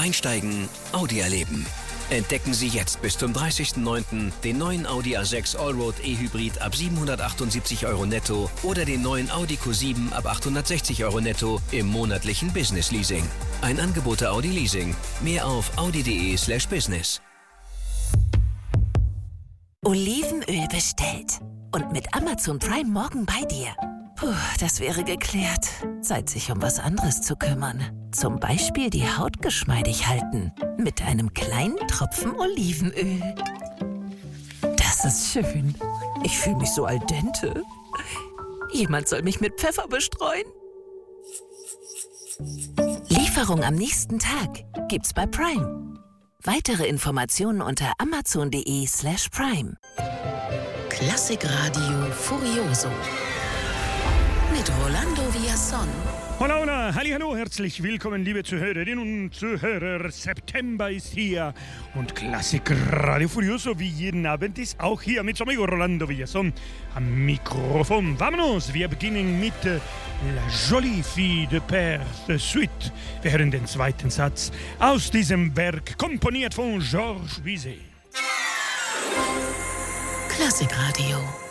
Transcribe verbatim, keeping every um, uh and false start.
Einsteigen, Audi erleben. Entdecken Sie jetzt bis zum dreißigsten neunten den neuen Audi A sechs Allroad E-Hybrid ab siebenhundertachtundsiebzig Euro netto oder den neuen Audi Q sieben ab achthundertsechzig Euro netto im monatlichen Business Leasing. Ein Angebot der Audi Leasing. Mehr auf audi.de slash business. Olivenöl bestellt. Und mit Amazon Prime morgen bei dir. Puh, das wäre geklärt. Zeit, sich um was anderes zu kümmern. Zum Beispiel die Haut geschmeidig halten. Mit einem kleinen Tropfen Olivenöl. Das ist schön. Ich fühle mich so al dente. Jemand soll mich mit Pfeffer bestreuen. Lieferung am nächsten Tag gibt's bei Prime. Weitere Informationen unter amazon.de slash prime. Klassikradio Furioso mit Rolando Villazón. Hola, hola, hallihallo, herzlich willkommen, liebe Zuhörerinnen und Zuhörer. September ist hier und Klassikradio Furioso wie jeden Abend ist auch hier mit seinem amigo Rolando Villazón am Mikrofon. Vámonos, wir beginnen mit äh, La Jolie Fille de Perse Suite. Wir hören den zweiten Satz aus diesem Werk, komponiert von Georges Bizet. Klassikradio.